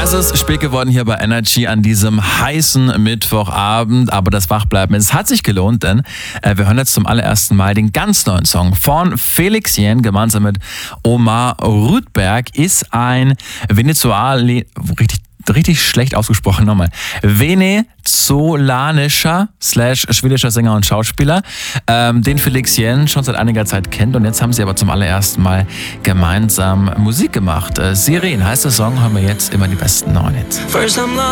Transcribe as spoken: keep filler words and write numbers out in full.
Es ist spät geworden hier bei Energy an diesem heißen Mittwochabend, aber das Wachbleiben, es hat sich gelohnt, denn äh, wir hören jetzt zum allerersten Mal den ganz neuen Song von Felix Jähn gemeinsam mit Omar Rudberg. Ist ein Venezuela, richtig richtig schlecht ausgesprochen nochmal, venezolanischer slash schwedischer Sänger und Schauspieler, ähm, den Felix Jähn schon seit einiger Zeit kennt, und jetzt haben sie aber zum allerersten Mal gemeinsam Musik gemacht. Äh, Siren heißt der Song, haben wir jetzt immer die besten neuen Hits.